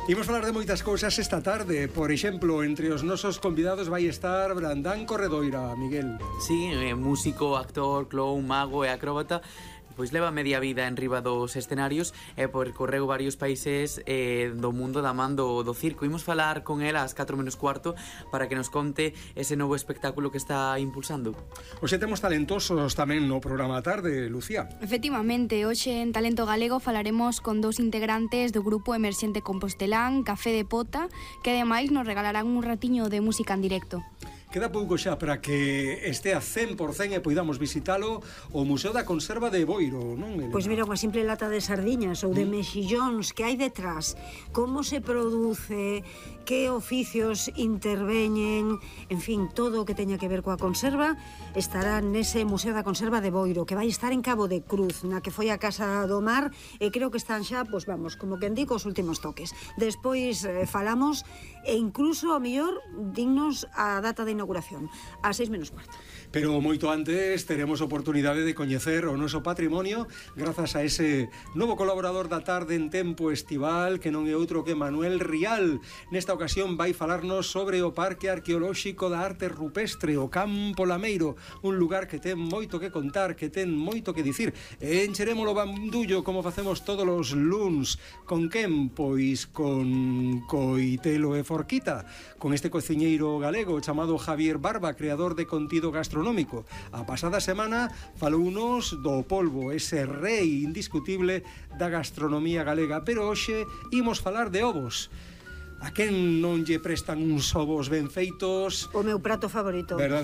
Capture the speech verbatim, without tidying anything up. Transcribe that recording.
Imos falar de moitas cousas esta tarde. Por exemplo, entre os nosos convidados vai estar Brandán Corredoira, Miguel. Sí, eh, músico, actor, clown, mago e acróbata. Pois leva media vida en riba dos escenarios e percorreu varios países eh, do mundo da man do, do circo. Imos falar con ela ás catro menos cuarto para que nos conte ese novo espectáculo que está impulsando. Hoxe temos talentosos tamén no programa tarde, Lucía. Efectivamente, hoxe en Talento Galego falaremos con dous integrantes do grupo emerxente compostelán Café de Pota, que ademais nos regalarán un ratiño de música en directo. Queda pouco xa para que estea cen por cen e poidamos visitalo o Museo da Conserva de Boiro, non, Elena? Pois mira, unha simple lata de sardiñas ou de mexillóns, que hai detrás, como se produce, que oficios interveñen, en fin, todo o que teña que ver coa conserva estará nese Museo da Conserva de Boiro, que vai estar en Cabo de Cruz, na que foi a Casa do Mar, e creo que están xa, pois vamos, como que indico os últimos toques. Despois eh, falamos, e incluso, ao mellor, dignos a data de inauguración, a seis menos cuarto. Pero moito antes teremos oportunidade de coñecer o noso patrimonio grazas a ese novo colaborador da tarde en tempo estival, que non é outro que Manuel Rial. Nesta ocasión vai falarnos sobre o Parque Arqueolóxico da Arte Rupestre, o Campo Lameiro, un lugar que ten moito que contar, que ten moito que dicir. E encherémolo bandullo como facemos todos os luns. Con quen? Pois con Coitelo e Forquita, con este cociñeiro galego chamado Javier Barba, creador de contido gastronómico. A pasada semana falounos do polvo, ese rei indiscutible da gastronomía galega, pero hoxe imos falar de ovos. A quen non lle prestan uns ovos ben feitos? O meu prato favorito. Verdade?